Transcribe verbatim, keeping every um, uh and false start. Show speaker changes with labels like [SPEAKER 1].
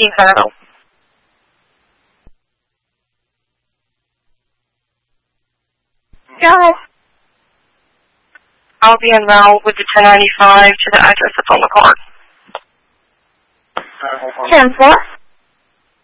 [SPEAKER 1] fifteen hundred. Yeah. I'll be en route with the ten ninety-five to the address that's on the card.
[SPEAKER 2] ten four.